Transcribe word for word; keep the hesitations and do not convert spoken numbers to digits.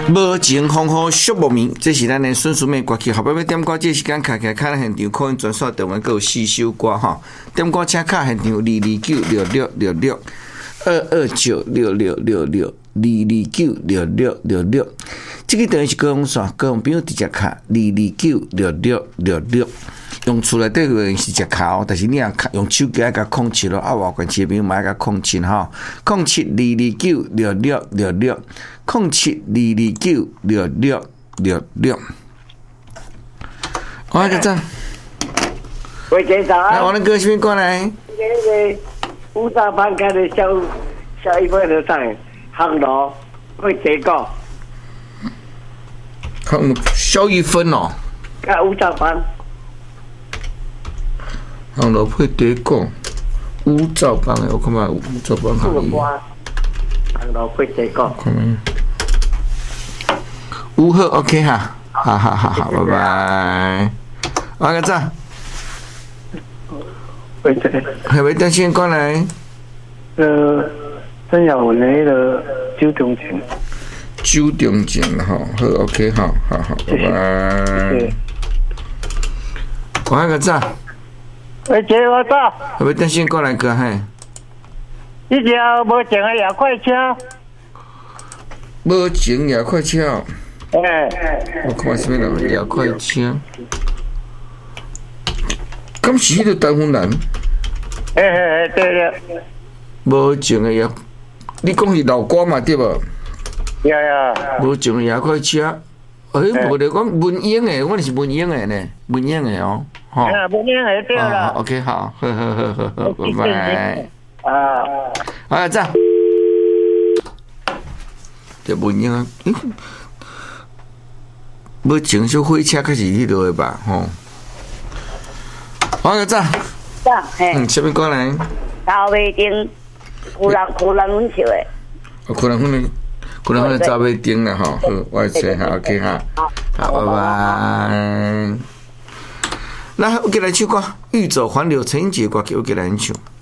无情风雨宿无眠，这是咱的孙淑美歌曲。后壁要点歌，这时间卡起来，卡现场可能专线电话各有四首歌哈。点歌请卡现场二二九六六六六二二九六六六六二二九六六六六。这个等于是高雄线，高雄朋友直接卡二二九六六六六。用厝内底个是只卡哦，但是你若用手机爱甲控七咯，啊外关系朋友嘛爱甲控七吼，控七二二九六六六六，控七二二九六六六六。我个赞。 喂，警长啊！ 来，我的歌星过来。 那个五早班开的小小一份的上航楼会结果。 航小一分哦。 看五早班。 航楼配地果，五早班的，我看嘛五早班可以。 航楼配地果。 看没？五号 OK 哈，好好好好，拜拜。我个赞。 喂，对。 还未等先过来。 呃，真有你的周中情。 周中情哈，好 OK 好，好好，拜拜。我个赞。 喂，姐，我到。 还未等先过来个嘿。 一条无情的夜快车。 无情夜快车。 哎。 我看什么了？夜快车。敢是迄个陈芬兰？ 哎哎哎，对了。 无情的夜，你讲是老歌嘛对无？ 呀呀。 无情的夜快车。哎，无着讲文英的，我是文英的呢，文英的哦。 哦，文英的对了。 OK， 好，呵呵呵呵呵，拜拜。 啊， 啊，这这文英啊，诶，无情小火车开始迄落的吧，吼。好个赞。 赞，嘿。 嗯，什么歌来？ 高尾丁，湖南湖南阮笑的。 哦，湖南粉的，湖南粉的早尾丁啦，吼，好，我找下 OK 哈，好，拜拜。来，我给来唱歌，欲走还留，陈英杰歌曲，我给来唱。